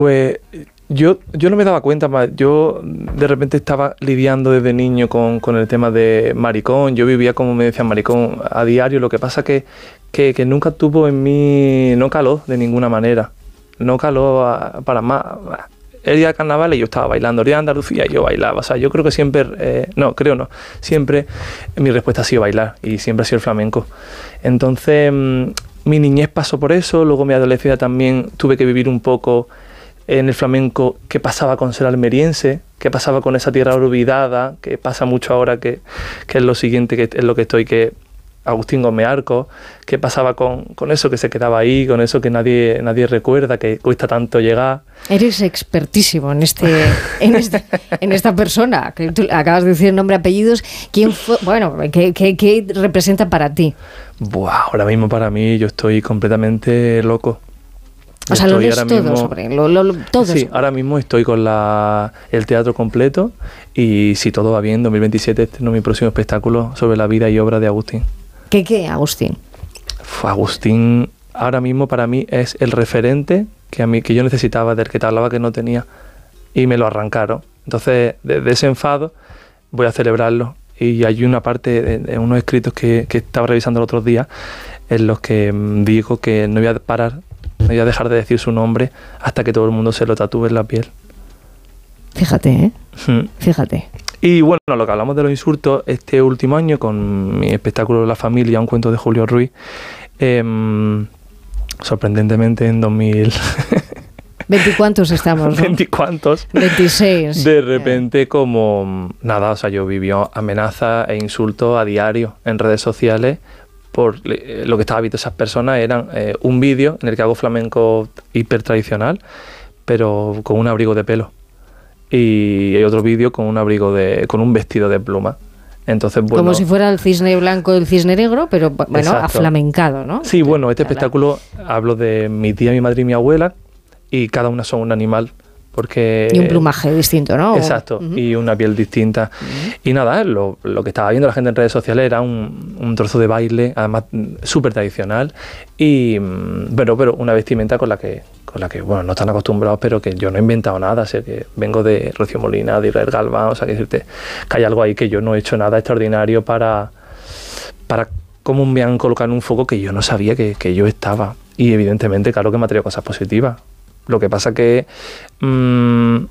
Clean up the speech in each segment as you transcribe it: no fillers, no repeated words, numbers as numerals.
Pues yo no me daba cuenta, yo de repente estaba lidiando desde niño con el tema de maricón, yo vivía como me decían maricón a diario, lo que pasa que nunca tuvo en mí, no caló de ninguna manera, no caló para más. El día de carnaval y yo estaba bailando, el día de Andalucía y yo bailaba, o sea, yo creo que siempre, siempre mi respuesta ha sido bailar y siempre ha sido el flamenco. Entonces, mi niñez pasó por eso, luego mi adolescencia también tuve que vivir un poco en el flamenco, qué pasaba con ser almeriense, qué pasaba con esa tierra olvidada, que pasa mucho ahora, que es lo siguiente, que es lo que estoy, que Agustín Gómez Arcos, qué pasaba con eso que se quedaba ahí, con eso que nadie recuerda, que cuesta tanto llegar. Eres expertísimo en esta persona, que tú acabas de decir nombre, apellidos. ¿Quién fue? Bueno, ¿qué representa para ti? Buah, ahora mismo para mí yo estoy completamente loco. O sea, lo lees todo sobre todo. Sí, ahora mismo estoy con el teatro completo y si todo va bien, 2027 estreno mi próximo espectáculo sobre la vida y obra de Agustín. ¿Qué, Agustín? Agustín ahora mismo para mí es el referente que yo necesitaba, del que te hablaba que no tenía, y me lo arrancaron. Entonces, de ese enfado voy a celebrarlo. Y hay una parte de unos escritos que estaba revisando el otro día en los que digo que no voy a parar, no voy a dejar de decir su nombre hasta que todo el mundo se lo tatúe en la piel. Fíjate, Fíjate. Y bueno, lo que hablamos de los insultos, este último año con mi espectáculo La Familia, un cuento de Julio Ruiz, sorprendentemente en 2000... ¿20 cuántos estamos, no? 20 cuántos. 26. De repente como nada, o sea, yo vivió amenazas e insultos a diario en redes sociales por lo que estaba viendo esas personas. Eran un vídeo en el que hago flamenco hiper tradicional, pero con un abrigo de pelo. Y hay otro vídeo con con un vestido de pluma. Entonces, bueno, como si fuera el cisne blanco y el cisne negro, pero bueno, exacto, aflamencado, ¿no? Sí, bueno, este espectáculo hablo de mi tía, mi madre y mi abuela, y cada una son un animal. Porque, y un plumaje distinto, ¿no? Exacto, y una piel distinta. Y nada, lo que estaba viendo la gente en redes sociales era un trozo de baile, además súper tradicional, y pero una vestimenta con la que bueno, no están acostumbrados, pero que yo no he inventado nada. O sea, que vengo de Rocío Molina, de Israel Galván, o sea, que decirte que hay algo ahí que yo no he hecho nada extraordinario para cómo me han colocado en un foco que yo no sabía que yo estaba. Y evidentemente, claro que me ha traído cosas positivas. Lo que pasa que no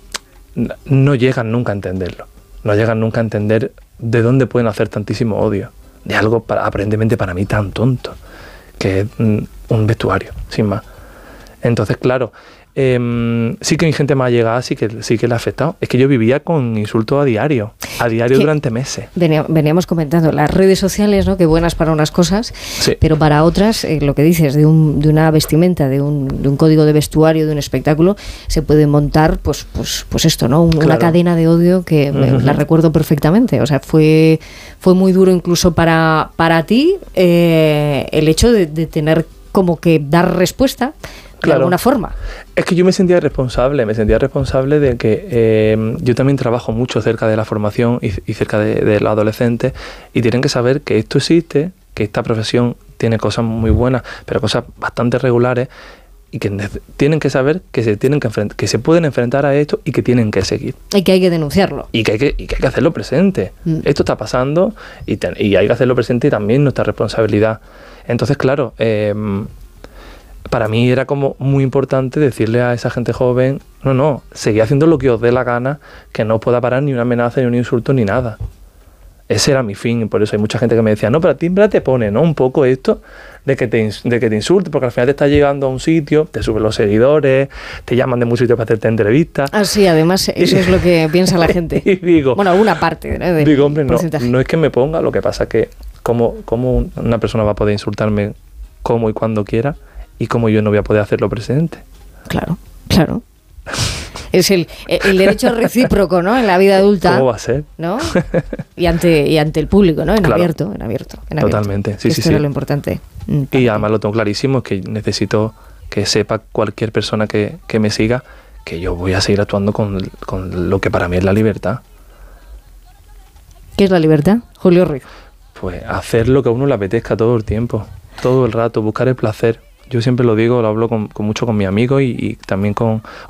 llegan nunca a entenderlo. No llegan nunca a entender de dónde pueden hacer tantísimo odio. De algo aparentemente para mí tan tonto, que es un vestuario, sin más. Entonces, claro, sí que mi gente más llegada, sí que le ha afectado. Es que yo vivía con insultos a diario durante meses. Veníamos comentando las redes sociales, ¿no? Que buenas para unas cosas, sí, pero para otras, lo que dices, de una vestimenta, de un código de vestuario, de un espectáculo, se puede montar, pues esto, ¿no? Una claro, cadena de odio que la recuerdo perfectamente. O sea, fue muy duro incluso para ti el hecho de tener como que dar respuesta de alguna forma. Es que yo me sentía responsable de que yo también trabajo mucho cerca de la formación y cerca de los adolescentes, y tienen que saber que esto existe, que esta profesión tiene cosas muy buenas, pero cosas bastante regulares, y que tienen que saber que se pueden enfrentar a esto y que tienen que seguir. Y que hay que denunciarlo. Y que hay que hacerlo presente. Esto está pasando y hay que hacerlo presente, y también nuestra responsabilidad. Entonces, claro, para mí era como muy importante decirle a esa gente joven, no, seguid haciendo lo que os dé la gana, que no os pueda parar ni una amenaza, ni un insulto, ni nada. Ese era mi fin, y por eso hay mucha gente que me decía, no, pero a ti en verdad te pone, ¿no? Un poco esto de que te insulte, porque al final te estás llegando a un sitio, te suben los seguidores, te llaman de muchos sitios para hacerte entrevistas. Ah, sí, además eso es lo que piensa la gente. Y digo, bueno, alguna parte, ¿no? Digo, hombre, no es que me ponga, lo que pasa es que cómo una persona va a poder insultarme como y cuando quiera, y cómo yo no voy a poder hacerlo presente. Claro. Es el derecho recíproco, ¿no? En la vida adulta. ¿Cómo va a ser? ¿No? Y ante el público, ¿no? En abierto. Totalmente, sí. Esto era lo importante. Y además lo tengo clarísimo, es que necesito que sepa cualquier persona que me siga que yo voy a seguir actuando con lo que para mí es la libertad. ¿Qué es la libertad, Julio Ruiz? Pues hacer lo que a uno le apetezca todo el tiempo, todo el rato, buscar el placer. Yo siempre lo digo, lo hablo mucho con mis amigos y también con